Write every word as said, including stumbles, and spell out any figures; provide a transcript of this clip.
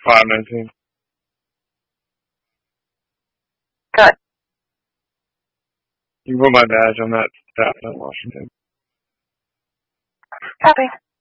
five nineteen. Good. You can put my badge on that that in Washington. Copy.